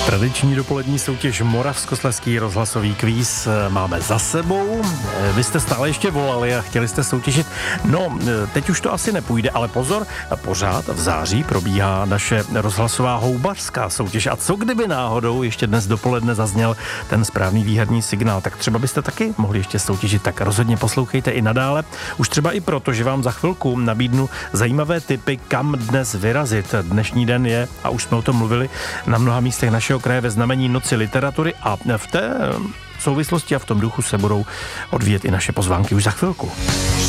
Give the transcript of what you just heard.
Tradiční dopolední soutěž Moravskoslezský rozhlasový kvíz máme za sebou. Vy jste stále ještě volali a chtěli jste soutěžit. No, teď už to asi nepůjde, ale pozor, pořád v září probíhá naše rozhlasová houbařská soutěž. A co kdyby náhodou ještě dnes dopoledne zazněl ten správný výherní signál, tak třeba byste taky mohli ještě soutěžit, tak rozhodně poslouchejte i nadále. Už třeba i proto, že vám za chvilku nabídnu zajímavé tipy, kam dnes vyrazit. Dnešní den je, a už jsme o tom mluvili, na mnoha místech našeho kraje ve znamení Noci literatury a v té souvislosti a v tom duchu se budou odvíjet i naše pozvánky už za chvilku.